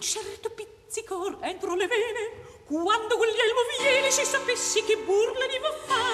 certo pizzicor entro le vene. Quando Guglielmo viene, si sapessi che burla gli va fa.